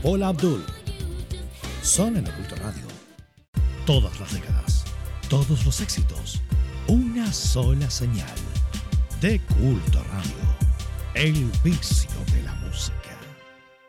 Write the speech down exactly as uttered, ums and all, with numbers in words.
Paula Abdul. Son en Culto Radio. Todas las décadas, todos los éxitos, una sola señal. De Culto Radio. El vicio de la música.